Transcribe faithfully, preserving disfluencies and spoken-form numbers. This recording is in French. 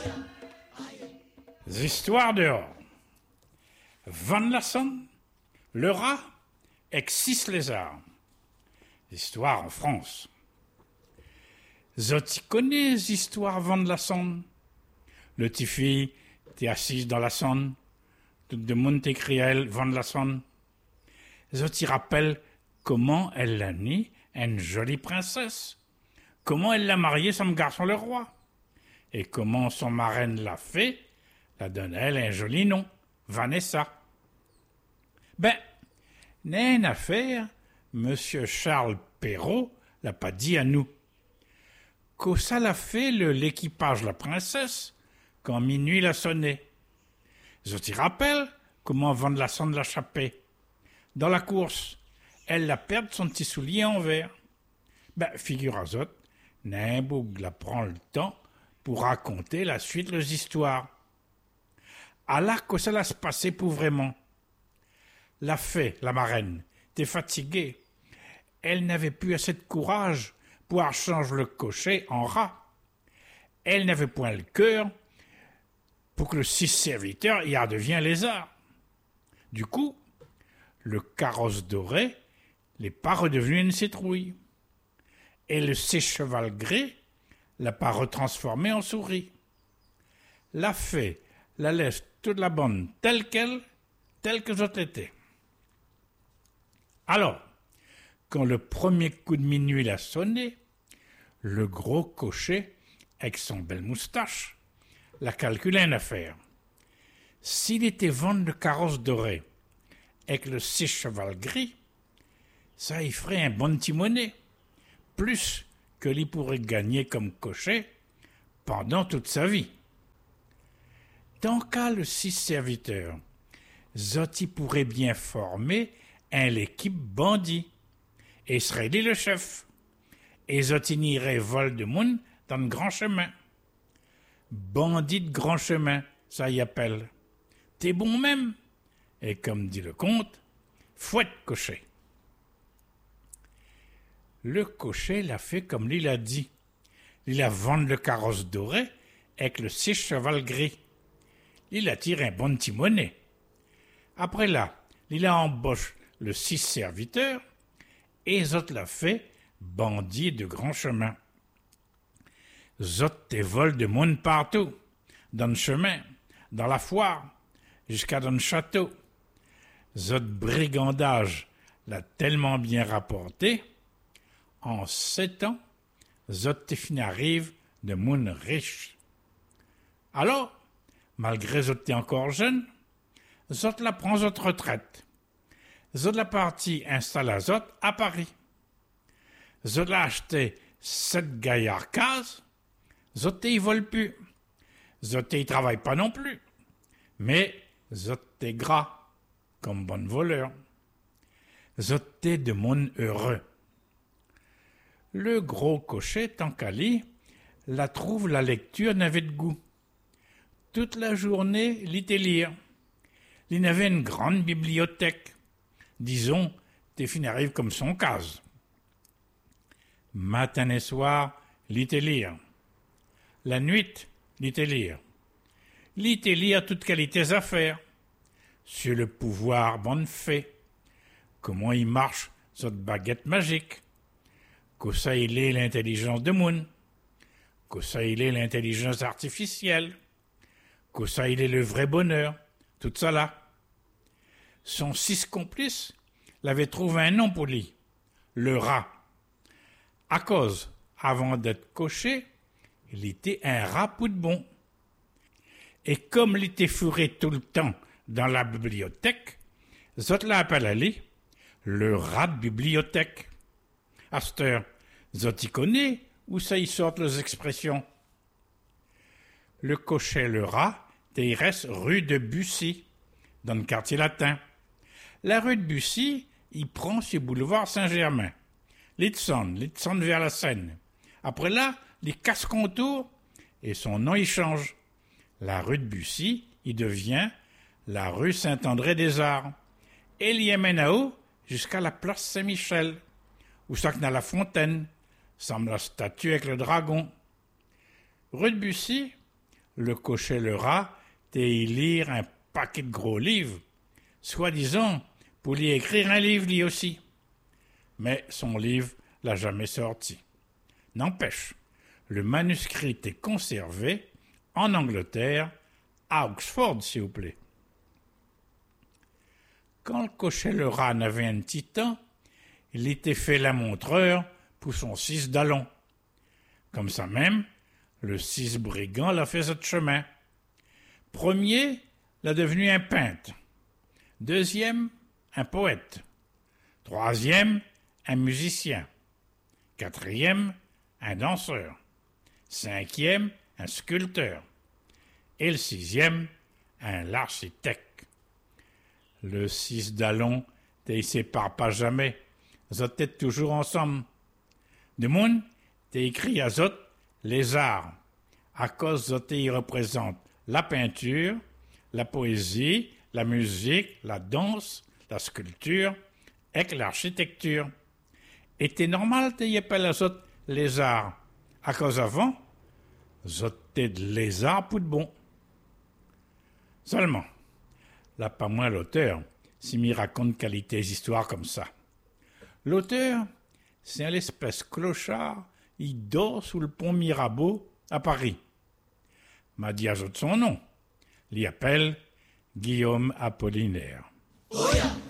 Histoires dehors. Van Lasson, le rat, avec six lézards. Histoire en France. Zoti connaît l'histoire Van Lasson. Le petit fille t'es assise dans la sonne. Tout le monde t'écrit elle, Van Lasson. Zoti rappelle comment elle l'a née une jolie princesse. Comment elle l'a mariée son garçon le roi. Et comment son marraine l'a fait, la donne elle un joli nom, Vanessa. Ben, n'est une affaire, Monsieur Charles Perrault l'a pas dit à nous. Qu'au ça l'a fait le, l'équipage la princesse, quand minuit l'a sonné. Je t'y rappelle comment Van Lasson l'a chapé. Dans la course, elle l'a perdre son petit soulier en verre. Ben, figure à zot, Nimboug la prend le temps pour raconter la suite de l'histoire. À là que ça l'a se passer pour vraiment. La fée, la marraine, était fatiguée. Elle n'avait plus assez de courage pour changer le cocher en rat. Elle n'avait point le cœur pour que le six serviteur y en devienne lézard. Du coup, le carrosse doré n'est pas redevenu une citrouille. Et le six cheval gris l'a pas retransformé en souris. La fée la laisse toute la bande telle qu'elle, telle que j'aurais été. Alors, quand le premier coup de minuit l'a sonné, le gros cocher, avec son belle moustache, l'a calculé une affaire. S'il était vendre le carrosse doré avec le six cheval gris, ça y ferait un bon petit monnaie, plus que l'y pourrait gagner comme cocher pendant toute sa vie. Tant qu'à le six serviteur, Zoti pourrait bien former un l'équipe bandit, et serait dit le chef, et Zoti n'irait vol de monde dans le grand chemin. Bandit de grand chemin, ça y appelle. T'es bon même, et comme dit le conte, fouette cocher. Le cocher l'a fait comme l'il a dit. Il a vendu le carrosse doré avec le six cheval gris. Il a tiré un bon petit monnaie. Après là, il a embauché le six serviteur et Zot l'a fait bandit de grand chemin. Zot te vole de monde partout, dans le chemin, dans la foire, jusqu'à dans le château. Zot brigandage l'a tellement bien rapporté. En sept ans, Zot te fin arrive de monde riche. Alors, malgré Zot t'es encore jeune, Zot la prend Zot retraite. Zot la partie installe à Zot à Paris. Zot l'a acheté sept gaillards cases. Zot y vole plus. Zot y travaille pas non plus. Mais Zot t'es gras, comme bon voleur. Zot t'es de monde heureux. Le gros cocher, tant qu'à lui, la trouve la lecture n'avait de goût. Toute la journée, il était lire. Il avait une grande bibliothèque. Disons, t'es fin arrive comme son case. Matin et soir, il était lire. La nuit, il était lire. Il était lire toutes qualités à faire. Sur le pouvoir bonne fée. Comment il marche, cette baguette magique. Que ça il est l'intelligence de monde. Que ça il est l'intelligence artificielle. Que ça il est le vrai bonheur. Tout ça là. Son six complice l'avait trouvé un nom pour lui. Le rat. À cause, avant d'être coché, il était un rat pour de bon. Et comme il était fourré tout le temps dans la bibliothèque, Zot l'appelle à lui le rat de bibliothèque. À cette heure, Zot y connaît où ça y sortent les expressions. Le cocher le rat, il reste rue de Bussy, dans le quartier latin. La rue de Bussy, il prend sur le boulevard Saint-Germain. Il descend, il descend vers la Seine. Après là, il casse contour et son nom il change. La rue de Bussy, il devient la rue Saint-André-des-Arts. Et il y amène à haut jusqu'à la place Saint-Michel, où ça que dans la fontaine, semble la statue avec le dragon. Rue de Bussy, le cocher le rat t'es y lire un paquet de gros livres, soi-disant pour lui écrire un livre lui aussi. Mais son livre l'a jamais sorti. N'empêche, le manuscrit est conservé en Angleterre, à Oxford, s'il vous plaît. Quand le cocher le rat n'avait un petit temps, il était fait la montreur pour son six dallons. Comme ça même, le six brigand l'a fait ce chemin. Premier, l'a devenu un peintre. Deuxième, un poète. Troisième, un musicien. Quatrième, un danseur. Cinquième, un sculpteur. Et le sixième, un architecte. Le six dallons, t'es sépare pas jamais. Zot êtes toujours ensemble. De monde, t'es écrit à zot les arts. À cause zot y représente la peinture, la poésie, la musique, la danse, la sculpture et l'architecture. Et t'es normal t'es y appelle à zot les arts. À cause avant, zot t'es de lézard pour de bon. Seulement, là pas moins l'auteur, s'il m'y raconte qualité histoires comme ça. L'auteur, c'est un espèce clochard, il dort sous le pont Mirabeau à Paris. M'a dit à son nom, l'y appelle Guillaume Apollinaire. Oh yeah.